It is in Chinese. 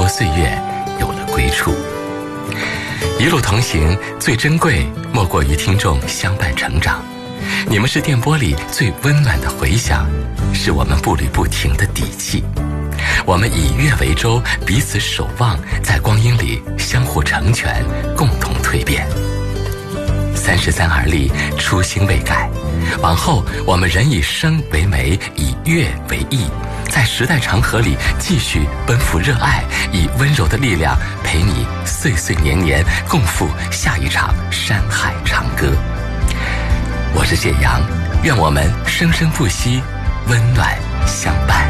波岁月有了归处。一路同行，最珍贵莫过于听众相伴成长。你们是电波里最温暖的回响，是我们步履不停的底气。我们以月为舟，彼此守望，在光阴里相互成全，共同蜕变。33而立，初心未改。往后我们仍以声为媒，以乐为翼，在时代长河里继续奔赴热爱，以温柔的力量陪你岁岁年年，共赴下一场山海长歌。我是简阳，愿我们生生不息，温暖相伴。